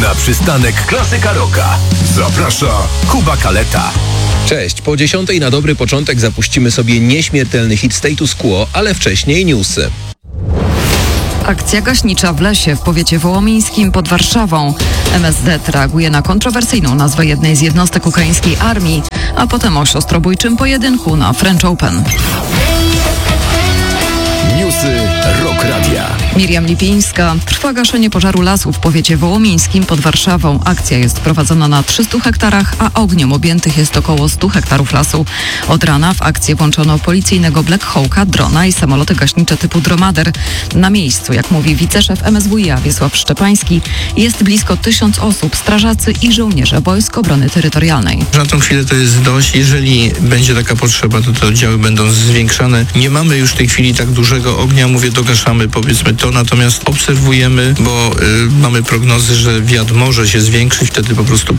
Na przystanek Klasyka Rocka zaprasza Kuba Kaleta. Cześć, po 10:00 na dobry początek zapuścimy sobie nieśmiertelny hit Status Quo, ale wcześniej newsy. Akcja gaśnicza w lesie w powiecie wołomińskim pod Warszawą. MSZ reaguje na kontrowersyjną nazwę jednej z jednostek ukraińskiej armii, a potem o siostrobójczym pojedynku na French Open. Newsy Rock Radia. Miriam Lipińska. Trwa gaszenie pożaru lasu w powiecie wołomińskim pod Warszawą. Akcja jest prowadzona na 300 hektarach, a ogniem objętych jest około 100 hektarów lasu. Od rana w akcję włączono policyjnego Black Hawka, drona i samoloty gaśnicze typu Dromader. Na miejscu, jak mówi wiceszef MSWiA Wiesław Szczepański, jest blisko 1000 osób, strażacy i żołnierze Wojsk Obrony Terytorialnej. Na tą chwilę to jest dość. Jeżeli będzie taka potrzeba, to te oddziały będą zwiększane. Nie mamy już w tej chwili tak dużego ognia, dogaszamy powiedzmy to, natomiast obserwujemy, bo mamy prognozy, że wiatr może się zwiększyć, wtedy po prostu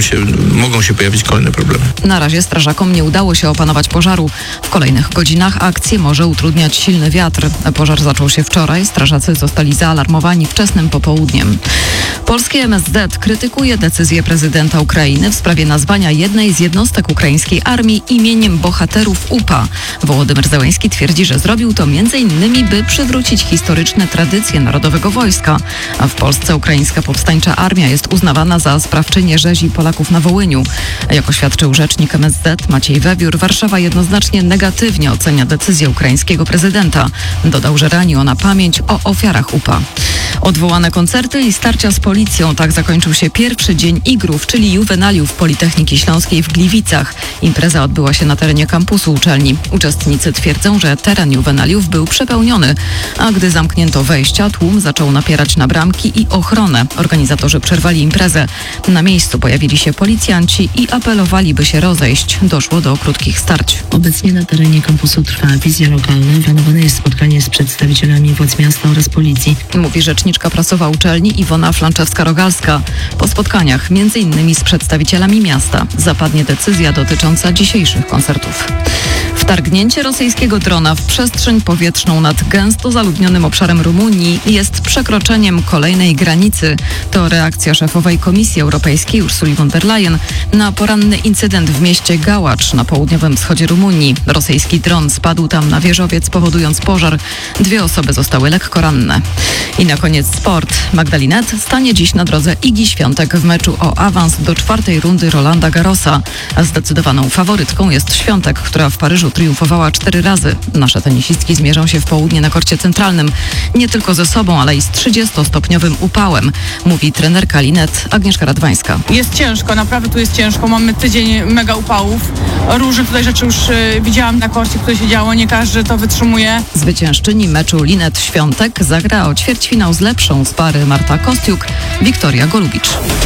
mogą się pojawić kolejne problemy. Na razie strażakom nie udało się opanować pożaru. W kolejnych godzinach akcję może utrudniać silny wiatr. Pożar zaczął się wczoraj, strażacy zostali zaalarmowani wczesnym popołudniem. Polskie MSZ krytykuje decyzję prezydenta Ukrainy w sprawie nazwania jednej z jednostek ukraińskiej armii imieniem bohaterów UPA. Wołodymyr Zełenski twierdzi, że zrobił to m.in. by przywrócić historyczne tradycje Narodowego Wojska. A w Polsce ukraińska powstańcza armia jest uznawana za sprawczynię rzezi Polaków na Wołyniu. Jak oświadczył rzecznik MSZ Maciej Wewiór, Warszawa jednoznacznie negatywnie ocenia decyzję ukraińskiego prezydenta. Dodał, że rani ona pamięć o ofiarach UPA. Odwołane koncerty i starcia z policją. Tak zakończył się pierwszy dzień igrów, czyli juwenaliów Politechniki Śląskiej w Gliwicach. Impreza odbyła się na terenie kampusu uczelni. Uczestnicy twierdzą, że teren juwenaliów był przepełniony, a gdy zamknięto wejścia, tłum zaczął napierać na bramki i ochronę. Organizatorzy przerwali imprezę. Na miejscu pojawili się policjanci i apelowali, by się rozejść. Doszło do krótkich starć. Obecnie na terenie kampusu trwa wizja lokalna. Planowane jest spotkanie z przedstawicielami władz miasta oraz policji. Mówi rzeczniczka prasowa uczelni Iwona Flanczewska-Rogalska. Po spotkaniach, m.in. z przedstawicielami miasta, zapadnie decyzja dotycząca dzisiejszych koncertów. Wtargnięcie rosyjskiego drona w przestrzeń powietrzną nad gęsto zaludnionym obszarem Rumunii jest przekroczeniem kolejnej granicy. To reakcja szefowej Komisji Europejskiej Ursuli von der Leyen na poranny incydent w mieście Gałacz na południowym wschodzie Rumunii. Rosyjski dron spadł tam na wieżowiec, powodując pożar. 2 osoby zostały lekko ranne. I na koniec sport. Magdalinet stanie dziś na drodze Igi Świątek w meczu o awans do 4. rundy Rolanda Garrosa. A zdecydowaną faworytką jest Świątek, która w Paryżu triumfowała 4 razy. Nasze tenisistki zmierzą się w południe na korcie centralnym. Nie tylko ze sobą, ale i z 30-stopniowym upałem, mówi trenerka Linet Agnieszka Radwańska. Jest ciężko, naprawdę tu jest ciężko. Mamy tydzień mega upałów. Różne tutaj rzeczy już widziałam na korcie, które się działo. Nie każdy to wytrzymuje. Zwyciężczyni meczu Linet Świątek zagra o ćwierćfinał z lepszą z pary Marta Kostiuk, Wiktoria Golubicz.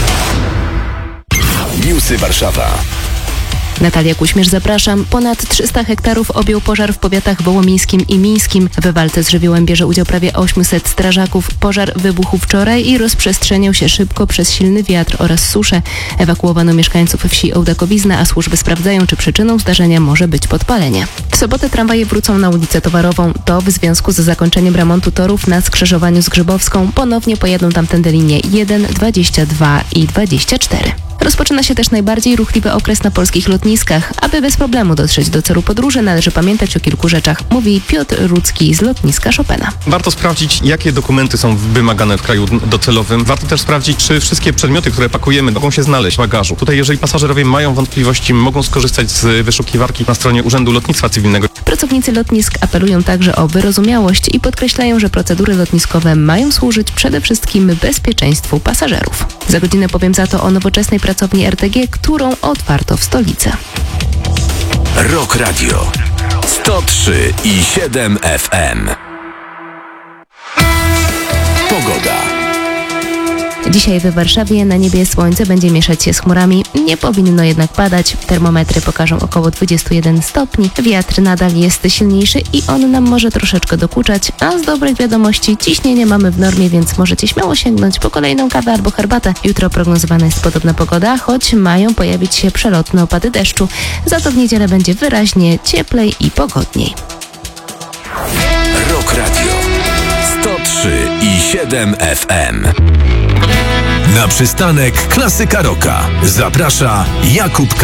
Newsy Warszawa. Natalia Kuśmierz, zapraszam. Ponad 300 hektarów objął pożar w powiatach wołomińskim i mińskim. W walce z żywiołem bierze udział prawie 800 strażaków. Pożar wybuchł wczoraj i rozprzestrzeniał się szybko przez silny wiatr oraz suszę. Ewakuowano mieszkańców wsi Ołdakowizna, a służby sprawdzają, czy przyczyną zdarzenia może być podpalenie. W sobotę tramwaje wrócą na ulicę Towarową. To w związku z zakończeniem remontu torów na skrzyżowaniu z Grzybowską. Ponownie pojadą tamtędy linie 1, 22 i 24. Rozpoczyna się też najbardziej ruchliwy okres na polskich lotniskach. Aby bez problemu dotrzeć do celu podróży, należy pamiętać o kilku rzeczach, mówi Piotr Rudzki z lotniska Chopina. Warto sprawdzić, jakie dokumenty są wymagane w kraju docelowym. Warto też sprawdzić, czy wszystkie przedmioty, które pakujemy, mogą się znaleźć w bagażu. Tutaj, jeżeli pasażerowie mają wątpliwości, mogą skorzystać z wyszukiwarki na stronie Urzędu Lotnictwa Cywilnego. Pracownicy lotnisk apelują także o wyrozumiałość i podkreślają, że procedury lotniskowe mają służyć przede wszystkim bezpieczeństwu pasażerów. Za godzinę powiem za to o nowoczesnej pracowni RTG, którą otwarto w stolicy. Rock Radio 103,7 FM. Pogoda. Dzisiaj we Warszawie na niebie słońce będzie mieszać się z chmurami. Nie powinno jednak padać. Termometry pokażą około 21 stopni. Wiatr nadal jest silniejszy i on nam może troszeczkę dokuczać. A z dobrych wiadomości ciśnienie mamy w normie, więc możecie śmiało sięgnąć po kolejną kawę albo herbatę. Jutro prognozowana jest podobna pogoda, choć mają pojawić się przelotne opady deszczu. Za to w niedzielę będzie wyraźnie cieplej i pogodniej. Rock Radio 103,7 FM. Na przystanek Klasyka Rocka zaprasza Jakub K.